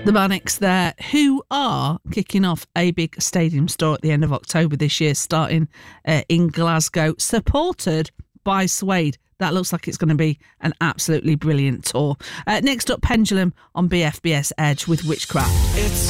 The Manics there, who are kicking off a big stadium tour at the end of October this year, starting in Glasgow, supported by Suede. That looks like it's going to be an absolutely brilliant tour. Next up, Pendulum on BFBS Edge with Witchcraft. It's